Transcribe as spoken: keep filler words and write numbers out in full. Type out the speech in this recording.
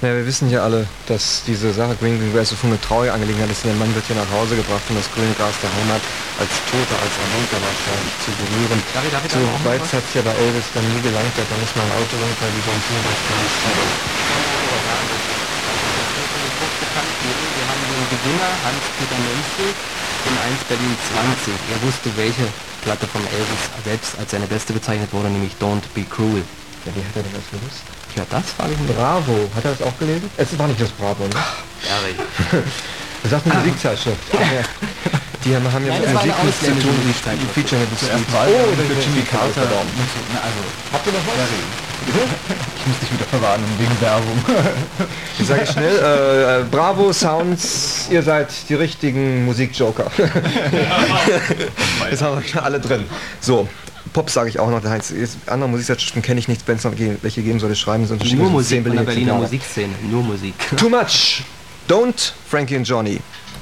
Ja, wir wissen ja alle, dass diese Sache Green Green Grass so eine traurige Angelegenheit ist. Der Mann wird hier nach Hause gebracht, um das grüne Gras der Heimat als Toter, als Erwunker wahrscheinlich zu berühren. Darf ich, darf ich so da weit hat es ja bei Elvis dann nie gelangt, da ist mal ein Auto runter, wie sonst nie was Wir haben den Gewinner, Hans-Peter Menzel, in eins Berlin zwanzig. Er wusste, welche Platte von Elvis selbst als seine beste bezeichnet wurde, nämlich Don't Be Cruel. Ja, wie hat er denn das gewusst? Ja, das frage ich mich. Bravo, hat er das auch gelesen? Es war nicht das Bravo, ne? Harry. Das sagt eine Musikzeitschrift. Ja. Die haben, haben ja Nein, mit das war Musik eine nichts zu tun, die, Musikzeitschrift. die featuren mit Zuerst Street. war Oh, für das ist Jimmy Jimmy Carter. Carter. Na, also, Habt ihr noch was? ich muss dich wieder verwarnen wegen Werbung. Ich sage schnell, äh, Bravo Sounds, ihr seid die richtigen Musikjoker. Jetzt haben wir schon alle drin. So, Pop sage ich auch noch. Heinz, jetzt, andere Musikzeitschriften kenne ich nicht, wenn es noch welche geben soll, schreiben sie Nur Musik von der Berliner Musikszene, nur Musik. Too much. Don't, Frankie and Johnny.